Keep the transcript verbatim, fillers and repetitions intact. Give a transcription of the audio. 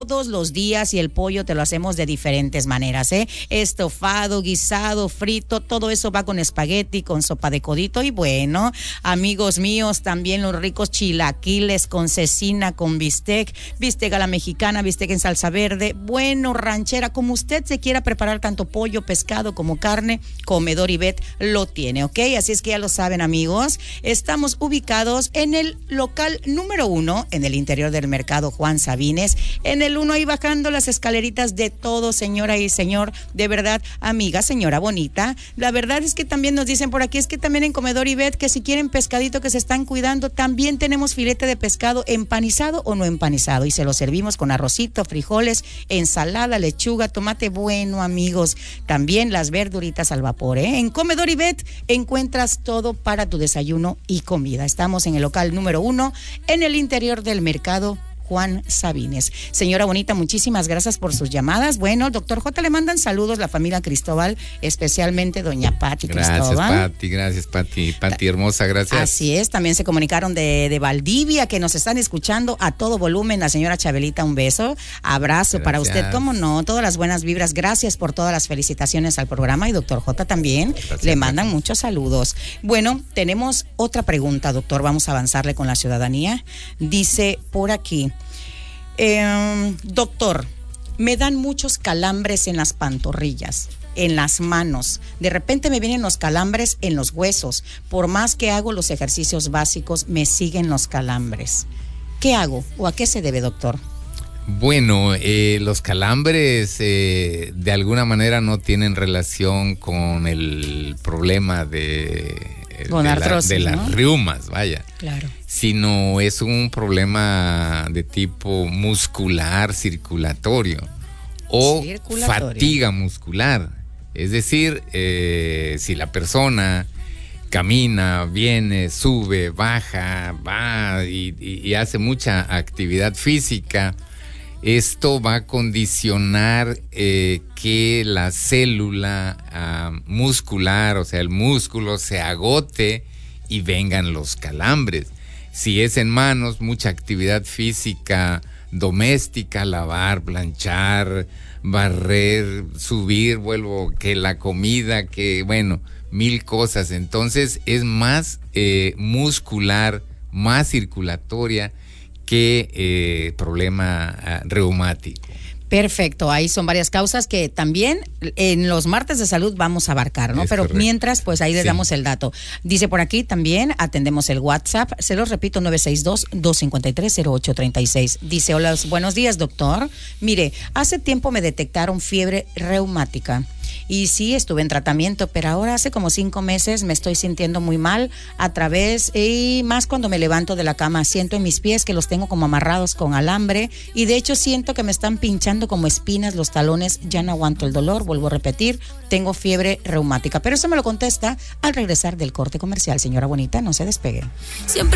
todos los días y el pollo te lo hacemos de diferentes maneras, ¿eh? Estofado, guisado, frito, todo eso va con espagueti, con sopa de codito y bueno, amigos míos, también los ricos chilaquiles con cecina, con bistec, bistec a la mexicana, bistec en salsa verde, bueno, ranchera, como usted se quiera preparar tanto pollo, pescado como carne, Comedor Ivette lo tiene, ¿ok? Así es que ya lo saben, amigos, estamos ubicados en el local número uno, en el interior del mercado Juan Sabines, en el uno ahí bajando las escaleritas de todo, señora y señor, de verdad, amiga, señora bonita, la verdad es que también nos dicen por aquí, es que también en Comedor Ivette, que si quieren pescadito que se están cuidando, también tenemos filete de pescado empanizado o no empanizado y se lo servimos con arrocito, frijoles, ensalada, lechuga, tomate, bueno, amigos, también las verduritas al vapor, ¿eh? En Comedor Ivette encuentras todo para tu desayuno y comida. Estamos en el local número uno, en el interior del mercado Juan Sabines. Señora bonita, muchísimas gracias por sus llamadas. Bueno, doctor J, le mandan saludos la familia Cristóbal, especialmente doña Pati Cristóbal. Gracias, Pati, gracias, Pati. Pati hermosa, gracias. Así es, también se comunicaron de, de Valdivia, que nos están escuchando a todo volumen. La señora Chabelita, un beso, abrazo gracias. Para usted, cómo no, todas las buenas vibras. Gracias por todas las felicitaciones al programa y doctor J también gracias, le mandan gracias. Muchos saludos. Bueno, tenemos otra pregunta, doctor, vamos a avanzarle con la ciudadanía. Dice por aquí, Eh, doctor, me dan muchos calambres en las pantorrillas, en las manos. De repente me vienen los calambres en los huesos. Por más que hago los ejercicios básicos, me siguen los calambres. ¿Qué hago o a qué se debe, doctor? Bueno, eh, los calambres eh, de alguna manera no tienen relación con el problema de... Con de, artrosis, la, de ¿no? las reumas, vaya. Claro. Sino es un problema de tipo muscular circulatorio o circulatorio. Fatiga muscular. Es decir, eh, si la persona camina, viene, sube, baja, va y, y, y hace mucha actividad física, esto va a condicionar eh, que la célula uh, muscular, o sea, el músculo se agote y vengan los calambres. Si es en manos, mucha actividad física doméstica, lavar, planchar, barrer, subir, vuelvo, que la comida, que bueno, mil cosas. Entonces es más eh, muscular, más circulatoria que eh, problema uh, reumático. Perfecto, ahí son varias causas que también en los martes de salud vamos a abarcar, ¿no? Es Pero correcto. Mientras, pues ahí les sí. damos el dato. Dice por aquí también, atendemos el WhatsApp, se los repito, nueve seis dos, dos cinco tres, cero ocho tres seis. Dice, hola, buenos días, doctor. Mire, hace tiempo me detectaron fiebre reumática. Y sí, estuve en tratamiento, pero ahora hace como cinco meses me estoy sintiendo muy mal a través, y más cuando me levanto de la cama, siento en mis pies que los tengo como amarrados con alambre y de hecho siento que me están pinchando como espinas los talones, ya no aguanto el dolor, vuelvo a repetir, tengo fiebre reumática. Pero eso me lo contesta al regresar del corte comercial. Señora bonita, no se despegue. Siempre